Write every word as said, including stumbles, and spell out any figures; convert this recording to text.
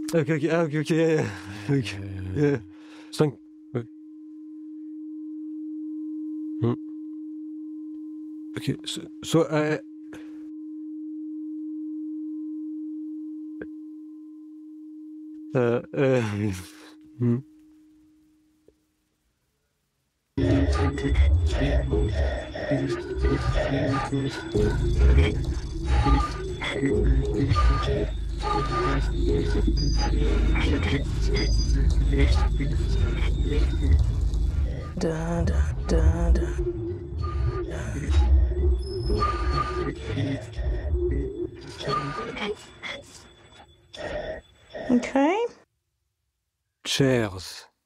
Okay, okay, ah, okay, okay, yeah, yeah. Okay. Yeah. cinq. Ouais. Hmm. Ok, so, so uh, uh, uh, hmm. Da, da, da, da. Okay. Chairs.